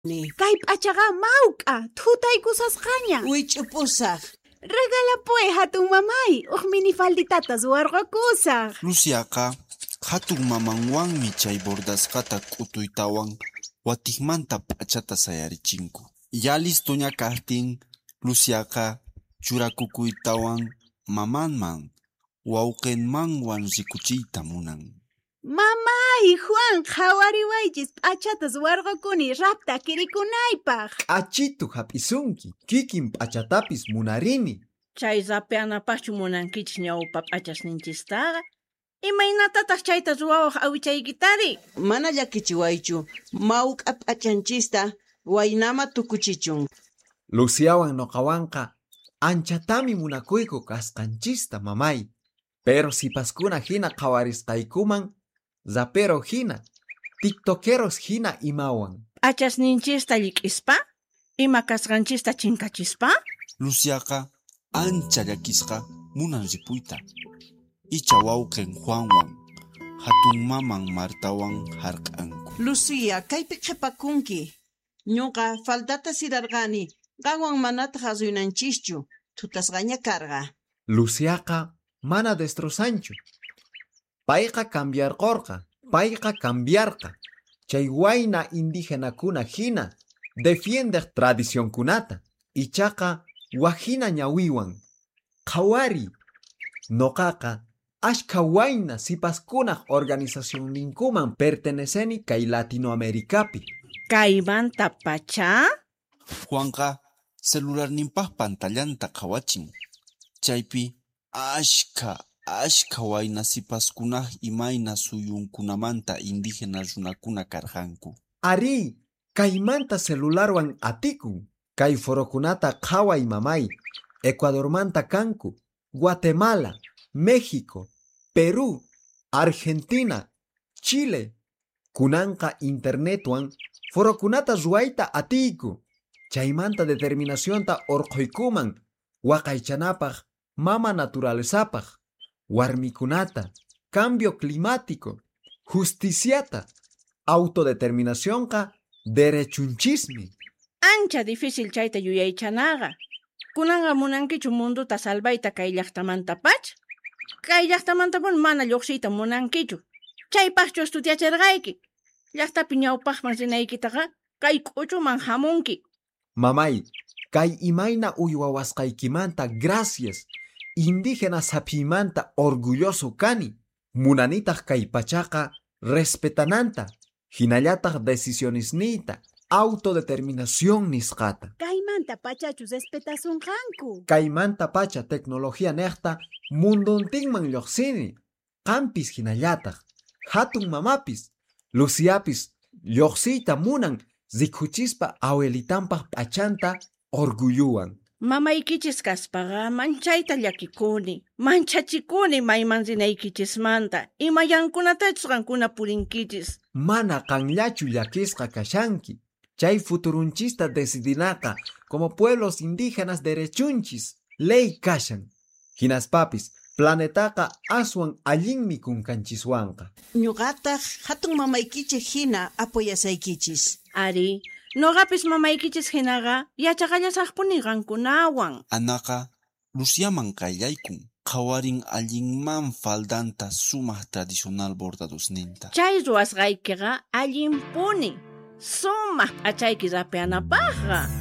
Kay p'achaqa mawk'a, thutaykusasqaña. Wich'upusaq. Regalapuy hatun mamay, uq minifalditatas warqakusaq. Luciaqa hatun mamanwanmi chay bordasqata q'utuytawan watiqmanta p'achata sayarichinku. Ya listuña kaqtin Luciaqa churakukuytawan mamanman wawqinmanwan rikuchiyta munan. Mamay, Juan, qhawariwaychis p'achatas warqakuni rapta kirikunaypaq. Achitu hapisunki, kikin p'achatapis munarini. Chay sapeanapaqchu munankichis ñawpa p'achasninchistaqa. Imaynatataq chayta ruwawaq awichaykitari. Mana llakichiwaychu, mawk'a p'achanchista waynama tukuchichun. Luciawan noqawanqa anchatami munakuyku kasqanchista mamay. Pero sipaskuna hina qhawarisqaykuman, zapero hina, tiktokeros hina imawan. P'achasninchista llik'ispa? Ima kasqanchista chinkachispa? Luciaqa ancha llakisqa munan ripuyta. Icha wawqin Juanwan, hatun maman Martawan hark'anku. Lucia, kaypi qhipakunki. Ñuqa faldata sirarqani, qawan manataq asuynanchishchu, tutasqaña karqa. Luciaqa mana destrozanchu. Payqa cambiarqorqa, payqa cambiarqa. Chay wayna indigenakuna hina defiendeq tradicionkunata. Ichaqa wajina ñawiwan. Qhawari, noqaqa ashka wayna sipaskunaq organizacionninkuman perteneceni kay Latinoamericapi. Kaymanta pacha? Juanqa celularninpaq pantallanta qhawachin. Chaypi ashka wayna sipaskunaq imayna suyunkunamanta indígena runakuna karqanku. Ari, kaymanta celularwan atikun. Kay forokunata qhaway mamay. Ecuadormanta kanku, Guatemala, México, Perú, Argentina, Chile. Kunanqa internetwan forokunata ruwayta atiku. Chaymanta determinacionta orquykuman waqaychanapaq mama naturalezapaq, warmikunata, cambio climático, justiciata, autodeterminacionqa derechunchismi. Ancha difícil chayta yuyaychanaqa. Kunanqa munankichu munduta salvayta kay llaqtamanta pach? Kay llaqtamantapun mana lluqsiyta munankichu. Chaypaqchu estudiachirqayki. Llaqtapi ñawpaqman rinaykitaqa kay k'uchuman hamunki. Mamay, kay imayna uywawasqaykimanta gracias. Indígena sapiymanta orgulloso kani. Munanitaq kay pachaqa respetananta. Hinallataq decisionisniyta, autodeterminación nisqata. Kaymanta pachachus respetasunqanku. Kaymanta pacha tecnología neqta munduntinman lluqsini. Qampis hinallataq. Hatun mamapis, Luciapis lluqsiyta munan zikhuchispa awelitanpaq p'achanta orgulluwan. Mamaykichis kaspaqa manchayta llakikuni. Manchachikuni mayman rinaykichismanta. Imayankunatachus qankuna purinkichis. Mana qanllachu llakisqa kashanki. Chay futurunchista decidinaqa como pueblos indígenas derechunchis ley kashan. Hinaspapis planetaqa aswan allinmi kunkanchiswanqa. Ñuqataq hatun mamaykichis hina apoyasaykichis. Ari, noqapis mamaykichis hinaqa yachaqallasaqpuni qankunawan. Anaqa Luciaman qayllaykun. Qhawarin allinman faldanta sumaq tradicional bordadosninta. Chay ruwasqaykiqa allinpuni. Sumaq p'achayki rapianapaqqa.